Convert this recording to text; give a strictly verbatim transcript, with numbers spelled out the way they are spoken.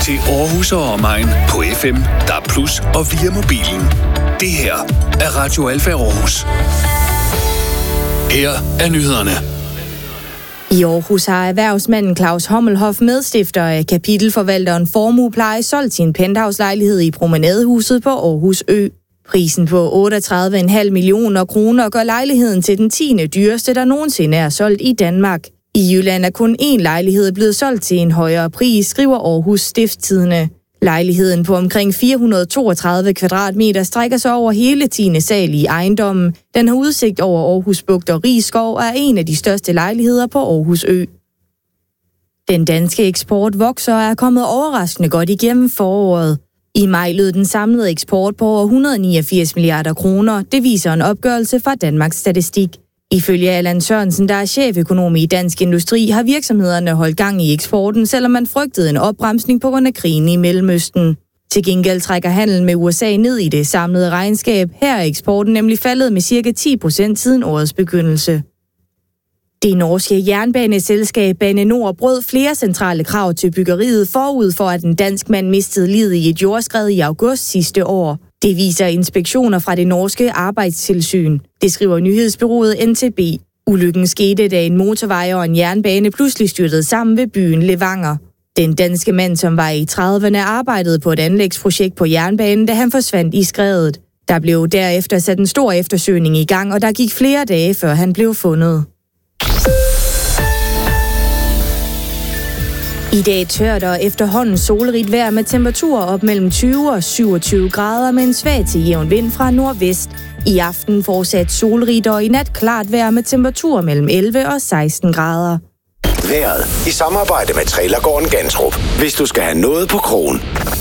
til Aarhus og omegn på F M, D A B plus, og via mobilen. Det her er Radio Alfa Aarhus. Her er nyhederne. I Aarhus har erhvervsmanden Claus Hommelhoff, medstifter af kapitelforvalteren Formuepleje, solgt sin penthouse-lejlighed i Promenadehuset på Aarhus Ø. Prisen på otteogtredive komma fem millioner kroner gør lejligheden til den tiende dyreste, der nogensinde er solgt i Danmark. I Jylland er kun én lejlighed blevet solgt til en højere pris, skriver Aarhus Stiftstidende. Lejligheden på omkring fire hundrede og toogtredive kvadratmeter strækker sig over hele tiende sal i ejendommen. Den har udsigt over Aarhus Bugt og Rigskov og er en af de største lejligheder på Aarhus Ø. Den danske eksport vokser og er kommet overraskende godt igennem foråret. I maj lød den samlede eksport på over et hundrede og niogfirs milliarder kroner. Det viser en opgørelse fra Danmarks Statistik. Ifølge Allan Sørensen, der er cheføkonom i Dansk Industri, har virksomhederne holdt gang i eksporten, selvom man frygtede en opbremsning på grund af krigen i Mellemøsten. Til gengæld trækker handelen med U S A ned i det samlede regnskab. Her er eksporten nemlig faldet med cirka ti procent siden årets begyndelse. Det norske jernbaneselskab Bane Nor brød flere centrale krav til byggeriet forud for, at en dansk mand mistede livet i et jordskred i august sidste år. Det viser inspektioner fra det norske arbejdstilsyn. Det skriver nyhedsbureauet N T B. Ulykken skete, da en motorvej og en jernbane pludselig styrtede sammen ved byen Levanger. Den danske mand, som var i trediverne, arbejdede på et anlægsprojekt på jernbanen, da han forsvandt i skredet. Der blev derefter sat en stor eftersøgning i gang, og der gik flere dage, før han blev fundet. I dag tørt og efterhånden solrigt vejr med temperaturer op mellem tyve og syvogtyve grader med en svag til jævn vind fra nordvest. I aften fortsat solrigt og i nat klart vejr med temperaturer mellem elleve og seksten grader. Vejret i samarbejde med Trailergården Gantrup. Hvis du skal have noget på krogen.